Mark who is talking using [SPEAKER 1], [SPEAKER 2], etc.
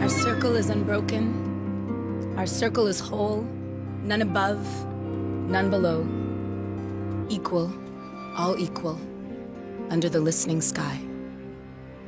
[SPEAKER 1] Our circle is unbroken. Our circle is whole. None above, none below. Equal, all equal, under the listening sky.